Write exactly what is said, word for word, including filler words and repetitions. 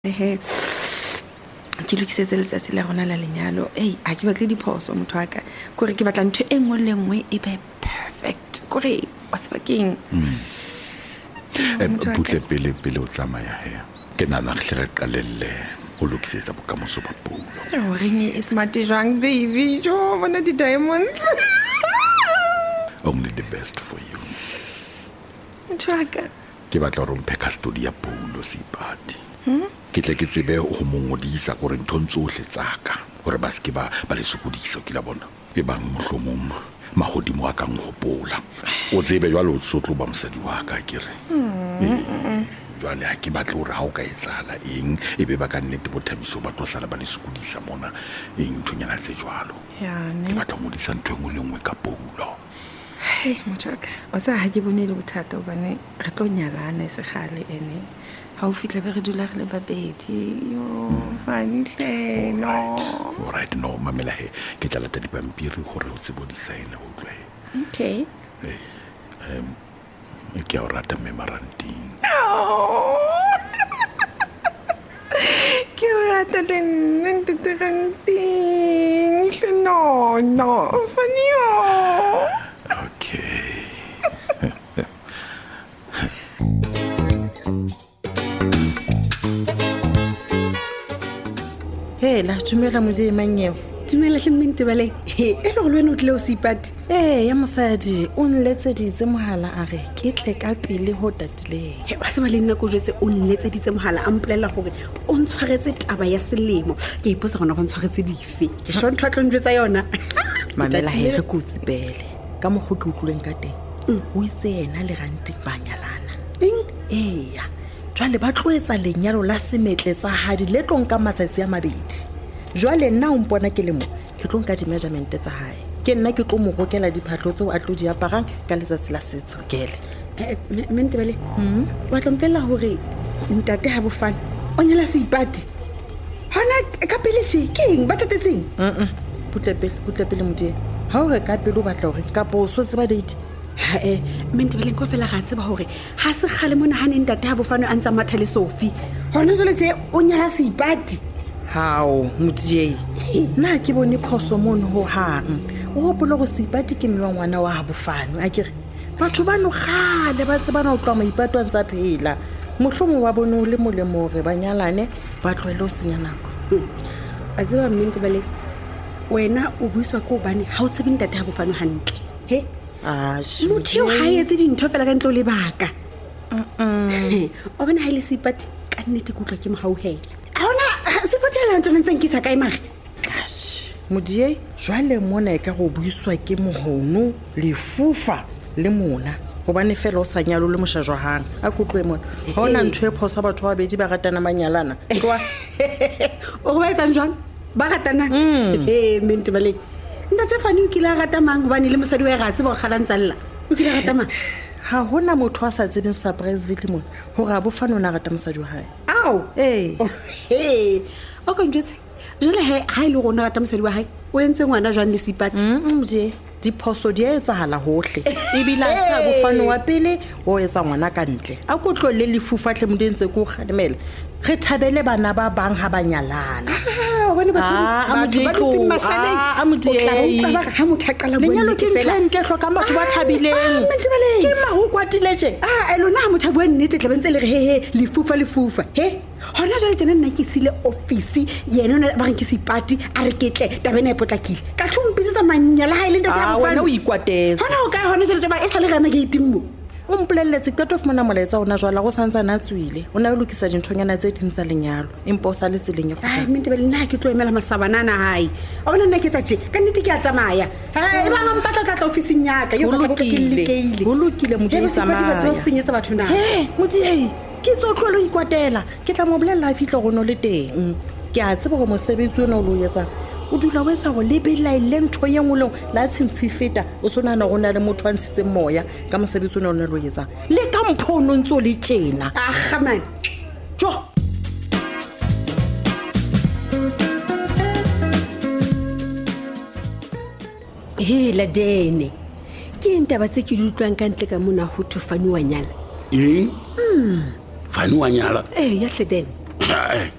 Ehe ke lokisetse letsatsi la rona la lenyalo. Ei a ke batle diphoso motho wa ka kore ke batla ntho e nngwe le nngwe e be perfect kore wa tseba keng e butle pele pele o tsamaya he ke nana re hle re qalelle o lokisetsa bokamoso ba pulo o reng e smart jwang baby jo bona di diamonds only the best for you motho wa ka ke batla re mphe custody ya pulo Seipati hm ke tle ke tsebe ho mongodisa gore nthontso ohle tsaka gore ba se ke ba ba le sukudisa ke la bona e bang mohlomong mahodimo a kang hopola o tsebe jwalo sotlo ba mosadi wa ka ke re jwale ha ke batla hore ha o ka etsala eng e be ba ka nnete bothabiso ba tlo sala ba le sukudisa mona eng ntonyana tse jwalo ya ne ke batla ngodisa ntho engwe le ngwe ka pulo hey motho ka o sa ha ke bone le bothata bane re tlo nyalana se gale ene ha o fitla be re dula re le babedi yo fani hlelo all right no mamela he ke tla lata dipampiri gore o tsebo di sign o tlwe okay hey um ke a rata memorandum ke rata den nteteranting no no fani okay Hey, la tumela muje manyeo. Tumela hlemente bale. E le go lwena o tle o Seipati. Eh, ya mosadi, o nletseditse mohala a re ke tle ka pele ho tatileng. He wa se ba le nna go jetse o nletseditse mohala a mplela gore o ntshwaretse taba ya selemo. Ke ipotsa gona go ntshwaretse dife. Ke sho ntho a tlo njwetsa yona. Mamela he re kutsi pele. Ka mo go tlotloeng ka teng. O itse yena le ganti ba nyalana. Eng? Eh ya. Jwale ba tloetsa lenyalo la semetletsa hadi le tlong ka matsatsi a mabedi. Jwale nna o mpona ke le mo ke tlong ka di measurement tsa hae. Ke nna ke tlo mo rokela diphahlo tseo a tlo di aparang ka letsatsi la setso gele. Eh mente bale. Mhm. Wa tlompela hore ntate ha bofana. O nyala Seipati. Hona ka pele tje keng ba tatetseng? Mhm. Putle pele, putle pele modie. Ha o re ka pele o batla hore ka po so tseba date. Ha eh mente bale go fela ga tseba hore ha se khale mona ha ne ntate ha bofana a ntsa matha le Sophie. Hona jole tje o nyala Seipati. Hao modie. Na ke bone phoso mono ho hang. O hopola go Seipati ke mme wa ngwana wa ha bofano. A ke re batho ba no gale ba se bana o tloa maipatwa ntsa phela. Mohlomo wa bone o le molemo re banyalane ba tloele o senya nako. A tseba mente bale wena o buiswa ko bane ha o tsebe ntate ha bofano hantle. He Ah, motho ha etse dintho fela ka ntlo le baka. Mm. O bona ha ile Seipati ka nnete go tlwa ke mohauhela. A ona se potela ntlo ntseng ke sa kae mare. Modie jwale mona e ka go buiswa ke mohono le fufa le mona gobane fela o sa nyalo le moshajwa hang a kutlwe mona hona ntho e phosa batho ba bedi ba ratana manyalana tloa o ba etsa njwang ba ratana eh mente bale ntate fani o kila rata mang gobane le mosadi wa gatse ba gala ntsalla o kila rata mang ha hona motho a sa tsebeng surprise vitli mona hore a bofana ona rata mosadi wa hae ao eh eh o ka njetse jole he ha ile gona rata mosadi wa hae o entse ngwana jwang le Seipati mm je diphoso di etsa hala hohle e bila sa bofano wa pele o etsa ngwana ka ntle a go tlolle le fufa tle modentse go kgadimela re thabele bana ba bang ha banyalana ah bone batho ba dutse mashaleng a modie ha motho a qala bone lenyalo ke ntle hloka batho ba thabileng ke ma ho kwatiletse ah elona ha motho bo nnete tle bentse le re he he le fufa le fufa he hona jale tsena nna ke sile office yena ona ba re ke Seipati a re ketle tabena e potlakile ka thumpitse tsa manyala ha ile ntate ha wena o ikwatetse hona o ka hona jale ba e sa le ga magate mo o mpolelletse ka tof mona moletsa ona jwala go santsa na tswile o na o lokisa dinthonyana tse dintsa lenyalo empa o sa le tseleng e go ai mente bele nna ke tlo emela masabanana hai a bona nna ke tsa tse ka nnete ke a tsamaya ha e ba ngampatla tla office nyaka yo ba ke likeile ho lokile modie tsamaya ba senyetsa batho na he modie ke tsotlolo ikwatela ke tla mo bolella a fitla go no le teng ke a tseba go mosebetsi ona o lo yetsa o dula o etsa go lebela ile ntho ye ngolong la tshintshi feta o sona na gona le motho a ntshitse moya ka mosebetsi ona o ne lo yetsa le ka mphono ntso le tjena ah khaman jo he la dene ke ntaba tse ke di utlwang ka ntle ka mona ho thofani wa nyala eng mm Fani wa nyala eh ya hle dene Eh,